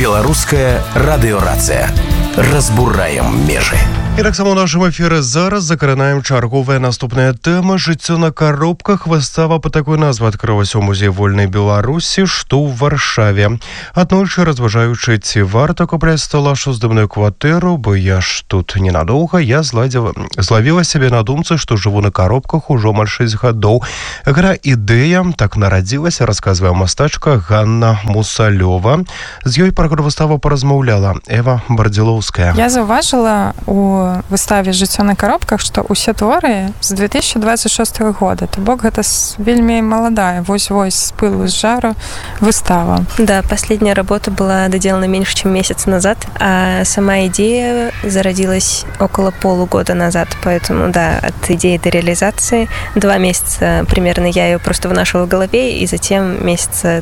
Беларуская радыёрацыя. Разбураем межы. І так само у нашым эфіры зараз закранаем чарговая наступная тэма «Жыццё на коробках». Выстава по такой назве адкрылася ў музеі вольнай Беларусі, што ў Варшаве. Аднойчы разважаючы, ці варта купляць сталашу здымную кватэру, бо я ж тут ненадоўга, я злавіла сябе на думцы, што жыву на коробках ужо амаль 6 гадоў. Гра «Ідэя» так нарадзілася, расказвае мастачка Ганна Мусалёва. З ёй пра выставу паразмаўляла Эва Бардзілоўская. Я заўважыла у выставе «Жыццё на коробках», што ўсе творы з 2026 года. То бок гэта вельмі маладая, вось-вось з пылу, з жару выстава. Да, последняя работа была доделана меньше, чем месяц назад, а сама идея зародилась около полугода назад, поэтому, да, от идеи до реализации 2 месяца примерно я ее просто вынашивала в голове, и затем месяца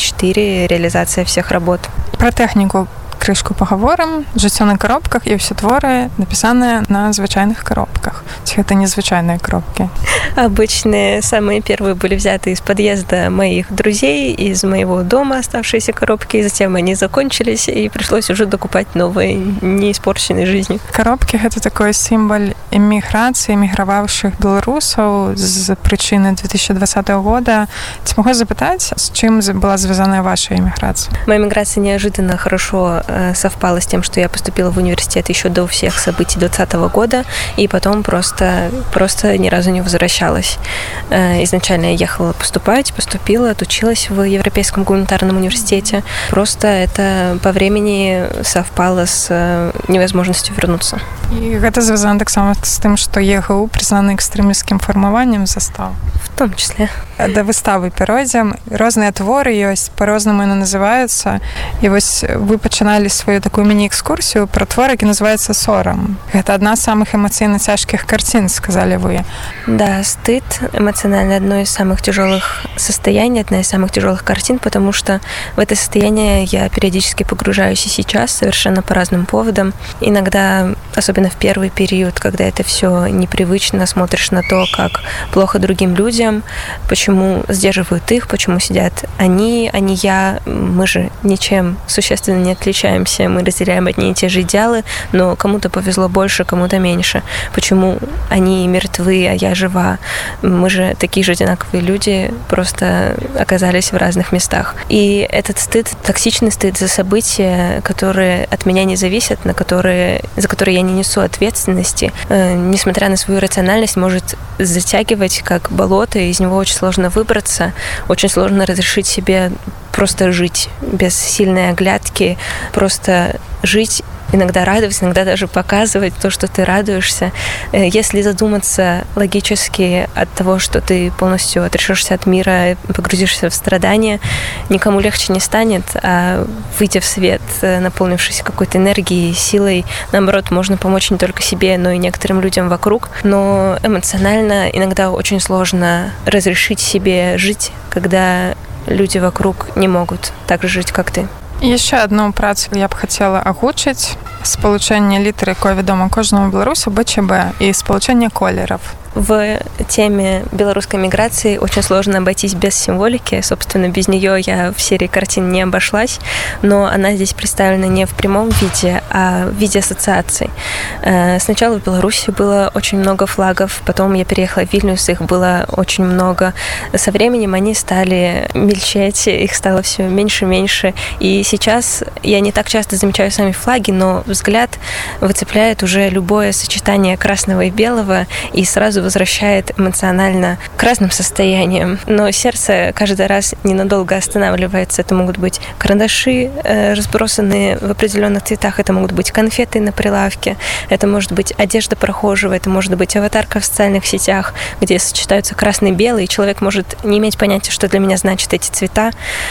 3-4 реализация всех работ. Про технику крышку поговорим. «Жыццё на коробках» и все творы написанные на звычайных коробках. Это незвычайные коробки. Обычные, самые первые были взяты из подъезда моих друзей, из моего дома оставшиеся коробки, и затем они закончились, и пришлось уже докупать новые, не испорченные жизнью. Коробки — это такой символ эміграції, эмігрававших беларусаў з причины 2020 года. Ці могу запытать, с чем была связана ваша эмиграция? Моя эмиграция неожиданно хорошо совпало с тем, что я поступила в университет еще до всех событий 2020 года, и потом просто ни разу не возвращалась. Изначально я ехала поступила, отучилась в Европейском гуманитарном университете. Просто это по времени совпало с невозможностью вернуться. И это связано так само с тем, что ЕГУ признаны экстремистским формованием застав? В том числе. До выставы перейдем. Разные творы есть, по-разному они называются. И вот вы починали свою такую мини-экскурсию про твор, який называется «Сором». Это одна из самых эмоционально тяжких картин, сказали вы. Да, стыд эмоционально одно из самых тяжелых состояний, одна из самых тяжелых картин, потому что в это состояние я периодически погружаюсь и сейчас, совершенно по разным поводам. Иногда, особенно в первый период, когда это все непривычно, смотришь на то, как плохо другим людям, почему сдерживают их, почему сидят они, а не я. Мы же ничем существенно не отличаемся, мы разделяем одни и те же идеалы, но кому-то повезло больше, кому-то меньше. Почему они мертвы, а я жива? Мы же такие же одинаковые люди, просто оказались в разных местах. И этот стыд, токсичный стыд за события, которые от меня не зависят, за которые я не несу ответственности, несмотря на свою рациональность, может затягивать как болото, и из него очень сложно выбраться, очень сложно разрешить себе просто жить без сильной оглядки, просто жить, иногда радоваться, иногда даже показывать то, что ты радуешься. Если задуматься логически от того, что ты полностью отрешешься от мира, погрузишься в страдания, никому легче не станет, а выйдя в свет, наполнившись какой-то энергией, силой, наоборот, можно помочь не только себе, но и некоторым людям вокруг. Но эмоционально иногда очень сложно разрешить себе жить, когда люди вокруг не могут так же жить, как ты. Еще одну працу я б хотела агучыць. Спалучэнне літары, якое вядома кожнаму беларусу, БЧБ, і спалучэнне колеров. В теме белорусской миграции очень сложно обойтись без символики. Собственно, без нее я в серии картин не обошлась, но она здесь представлена не в прямом виде, а в виде ассоциаций. Сначала в Беларуси было очень много флагов, потом я переехала в Вильнюс, их было очень много. Со временем они стали мельчать, их стало все меньше и меньше. И сейчас я не так часто замечаю сами флаги, но взгляд выцепляет уже любое сочетание красного и белого, и сразу возвращает эмоционально к разным состояниям. Но сердце каждый раз ненадолго останавливается. Это могут быть карандаши, разбросанные в определенных цветах, это могут быть конфеты на прилавке, это может быть одежда прохожего, это может быть аватарка в социальных сетях, где сочетаются красный и белый, и человек может не иметь понятия, что для меня значат эти цвета,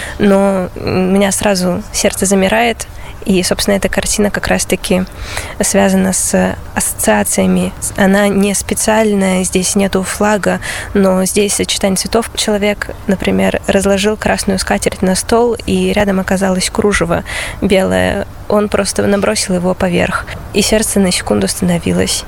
но у меня сразу сердце замирает. И, собственно, эта картина как раз-таки связана с ассоциациями. Она не специальная, здесь нету флага, но здесь сочетание цветов. Человек, например, разложил красную скатерть на стол, и рядом оказалось кружево белое. Он просто набросил его поверх, и сердце на секунду остановилось.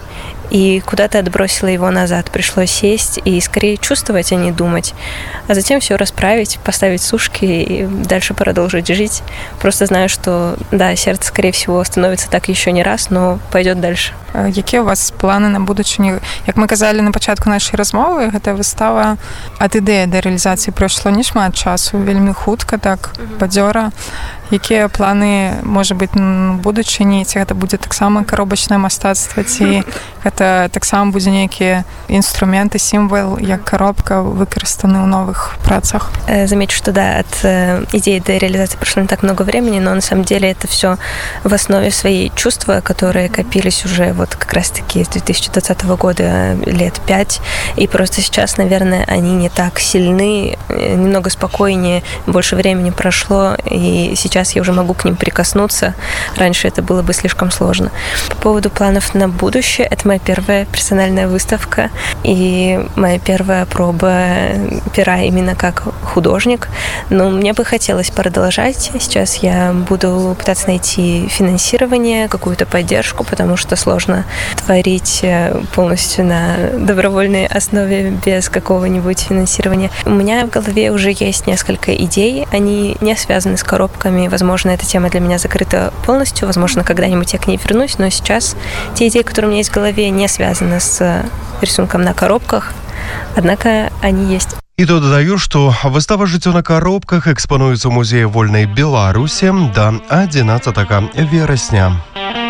и куда-то отбросила его назад. Пришлось сесть и скорее чувствовать, а не думать. А затем все расправить, поставить сушки и дальше продолжить жить. Просто знаю, что, да, сердце, скорее всего, остановится так еще не раз, но пойдет дальше. Які у вас планы на будучыню? Як мы казалі на пачатку нашай размовы, гэта выстава ад ідэі да рэалізацыі прайшло не шмат часу, вельмі хутка, так, бадзёра. Якія планы, можа быць, на будучыні? Ці гэта будзе таксама каробачнае мастацтва, ці гэта таксама будзе нейкія інструменты, сімвал, як коробка, выкарыстаны ў новых працах? Замечу, что да, от идеи до реализации прошло не так много времени, но на самом деле это все в основе своей чувства, которые копились уже вот как раз-таки с 2020 года лет 5, и просто сейчас, наверное, они не так сильны, немного спокойнее, больше времени прошло, и сейчас я уже могу к ним прикоснуться. Раньше это было бы слишком сложно. По поводу планов на будущее, это моя первая персональная выставка и моя первая проба пера именно как художник. Но мне бы хотелось продолжать. Сейчас я буду пытаться найти финансирование, какую-то поддержку, потому что сложно творить полностью на добровольной основе без какого-нибудь финансирования. У меня в голове уже есть несколько идей, они не связаны с коробками. Возможно, эта тема для меня закрыта полностью, возможно, когда-нибудь я к ней вернусь, но сейчас те идеи, которые у меня есть в голове, не связаны с рисунком на коробках, однако они есть. І то дадаю, што выстава «Жыццё на коробках» экспануецца ў музеі вольнай Беларусі да 11 верасня.